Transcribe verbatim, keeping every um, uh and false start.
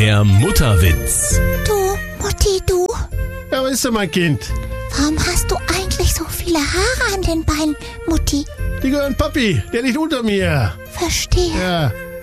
Der Mutterwitz. Du, Mutti, du, Ja, was ist denn, mein Kind? warum hast du eigentlich so viele Haare an den Beinen, Mutti? Die gehören Papi, der liegt unter mir. Verstehe. Ja,